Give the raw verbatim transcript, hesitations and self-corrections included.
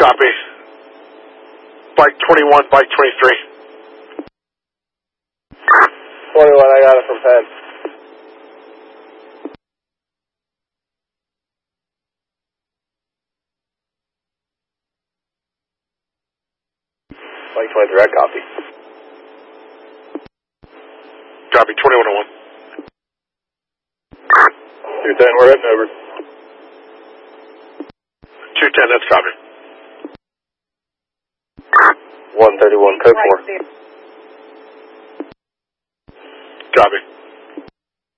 Copy. Bike twenty-one, bike twenty-three. twenty-one, I got it from Penn. Bike twenty-three, I copy. Copy, twenty-one oh one. two ten, we're heading over. two ten, that's copy. one thirty-one, code four. Copy.